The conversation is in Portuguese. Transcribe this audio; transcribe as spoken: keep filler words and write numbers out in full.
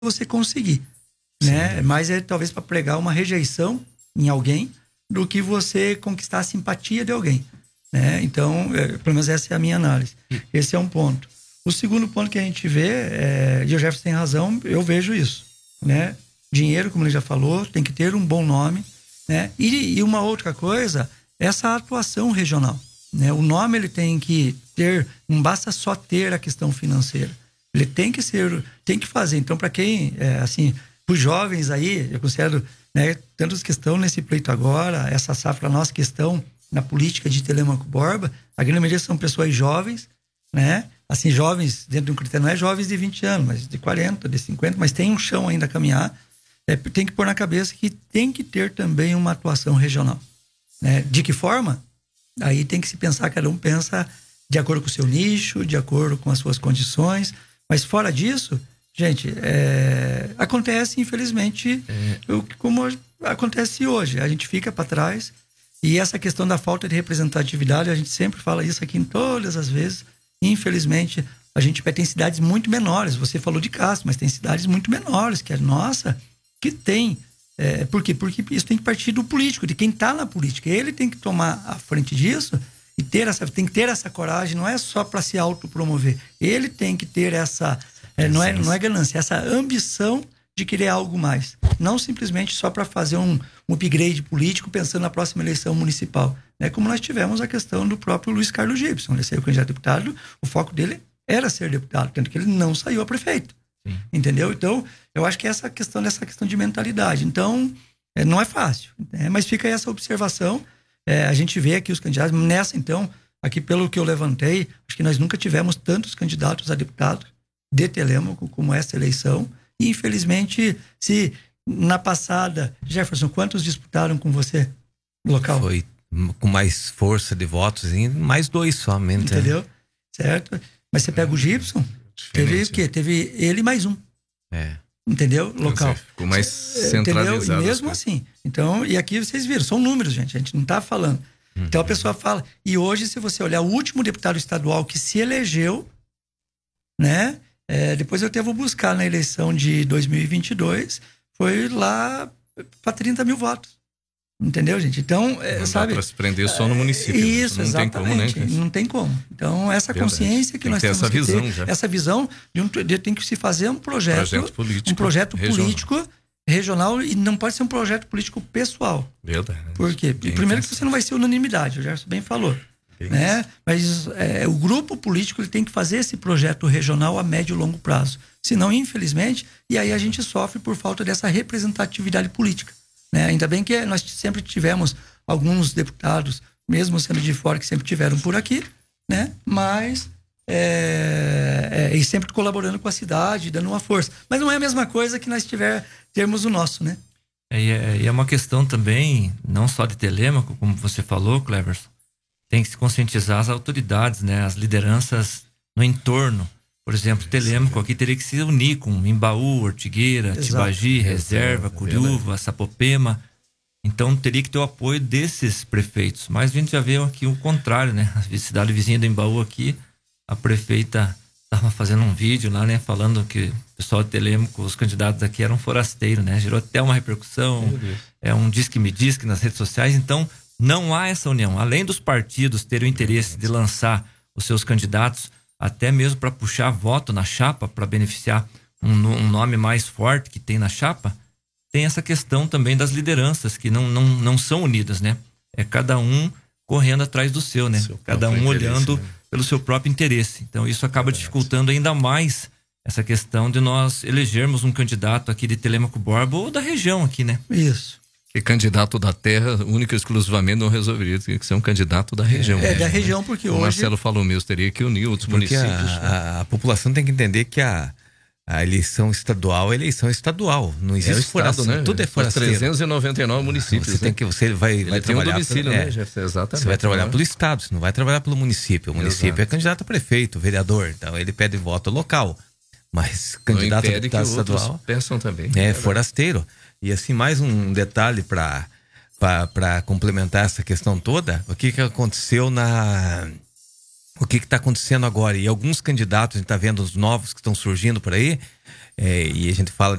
você conseguir, né? Mas é talvez para pregar uma rejeição em alguém do que você conquistar a simpatia de alguém, né? Então, é, pelo menos essa é a minha análise. Esse é um ponto. O segundo ponto que a gente vê, é, e o Jefferson tem razão, eu vejo isso, né? Dinheiro, como ele já falou, tem que ter um bom nome, né? E, e uma outra coisa, essa atuação regional, né? O nome ele tem que ter, não basta só ter a questão financeira, ele tem que ser, tem que fazer. Então, para quem, é, assim, os jovens aí, eu considero, né, tantos que estão nesse pleito agora, essa safra nossa que estão na política de Telêmaco Borba, a grande maioria são pessoas jovens, né? Assim, jovens, dentro de um critério, não é jovens de vinte anos, mas de quarenta, de cinquenta, mas tem um chão ainda a caminhar. É, tem que pôr na cabeça que tem que ter também uma atuação regional, né? De que forma? Aí tem que se pensar, cada um pensa de acordo com o seu nicho, de acordo com as suas condições, mas fora disso, gente, é, acontece, infelizmente, é. o, como acontece hoje, a gente fica para trás, e essa questão da falta de representatividade, a gente sempre fala isso aqui em todas as vezes, infelizmente, a gente tem cidades muito menores, você falou de Castro, mas tem cidades muito menores, que é nossa, que tem, é, por quê? Porque isso tem que partir do político, de quem está na política, ele tem que tomar a frente disso, e ter essa, tem que ter essa coragem, não é só para se autopromover, ele tem que ter essa, é, não, é, não é ganância, essa ambição de querer algo mais, não simplesmente só para fazer um, um upgrade político pensando na próxima eleição municipal, né? Como nós tivemos a questão do próprio Luiz Carlos Gibson, ele saiu candidato a deputado, o foco dele era ser deputado, tanto que ele não saiu a prefeito. Sim. Entendeu? Então, eu acho que essa questão dessa questão de mentalidade, então, é, não é fácil, né? Mas fica essa observação, é, a gente vê aqui os candidatos, nessa então, aqui pelo que eu levantei, acho que nós nunca tivemos tantos candidatos a deputado de Telêmaco como essa eleição, e infelizmente, se na passada, Jefferson, quantos disputaram com você no local? Foi com mais força de votos, mais dois somente. Entendeu? Certo? Mas você pega o Gibson, teve o quê? Teve ele mais um. É. Entendeu? Local. Ficou mais centralizado. Entendeu? E mesmo assim. Então, e aqui vocês viram, são números, gente. A gente não tá falando. Uhum. Então a pessoa fala. E hoje, se você olhar o último deputado estadual que se elegeu, né? É, depois eu até vou buscar na eleição de dois mil e vinte e dois, foi lá para trinta mil votos. Entendeu, gente? Então, é, não sabe... dá para se prender só no município. Isso, não exatamente. tem como, né? Não tem como. Então, essa Verdade. consciência que tem nós que ter temos essa que visão ter, já. essa visão de um de, tem que se fazer um projeto, projeto político, um projeto regional. político regional, e não pode ser um projeto político pessoal. Verdade. Por quê? Bem Primeiro que você não vai ser unanimidade, o Gerson bem falou. Né? Mas é, o grupo político ele tem que fazer esse projeto regional a médio e longo prazo. Senão, infelizmente, e aí a gente sofre por falta dessa representatividade política, né? Ainda bem que nós sempre tivemos alguns deputados, mesmo sendo de fora, que sempre tiveram por aqui, né? Mas é, é, e sempre colaborando com a cidade, dando uma força. Mas não é a mesma coisa que nós tiver, termos o nosso, né? É, e, é, e é uma questão também, não só de Telêmaco, como você falou, Cleverson, tem que se conscientizar as autoridades, né? As lideranças no entorno. Por exemplo, Telêmaco aqui teria que se unir com Imbaú, Ortigueira, Exato. Tibagi, Reserva, Exato. Curiúva, Sapopema. Então teria que ter o apoio desses prefeitos. Mas a gente já vê aqui o contrário, né? A cidade vizinha do Imbaú aqui, a prefeita estava fazendo um vídeo lá, né? Falando que o pessoal de Telêmaco, os candidatos aqui eram forasteiros, né? Gerou até uma repercussão, é um diz-que-me-diz-que nas redes sociais. Então não há essa união. Além dos partidos terem o interesse de lançar os seus candidatos, até mesmo para puxar voto na chapa, para beneficiar um, um nome mais forte que tem na chapa, tem essa questão também das lideranças, que não, não, não são unidas, né? É cada um correndo atrás do seu, né? Seu cada um olhando né? pelo seu próprio interesse. Então isso acaba é dificultando ainda mais essa questão de nós elegermos um candidato aqui de Telêmaco Borba ou da região aqui, né? Isso. Que candidato da terra, único e exclusivamente, não resolveria. Teria que ser um candidato da região. É, mesmo, da região, né? Porque o hoje... O Marcelo falou mesmo, teria que unir outros porque municípios. A, a, a população tem que entender que a, a eleição estadual é eleição estadual. Não existe é estado, né? Tudo é forasteiro. trezentos e noventa e nove municípios. Você, né? tem que, você vai, vai trabalhar... Um domicílio, pelo, né, é, Jefferson? Exatamente. Você vai trabalhar né? pelo estado, você não vai trabalhar pelo município. O município Exato. é candidato a prefeito, vereador. Então ele pede voto local. Mas candidato a deputado estadual... pensam também. É, é forasteiro. E assim, mais um detalhe para... para complementar essa questão toda, o que que aconteceu na... O que que está acontecendo agora? E alguns candidatos, a gente está vendo os novos que estão surgindo por aí, é, e a gente fala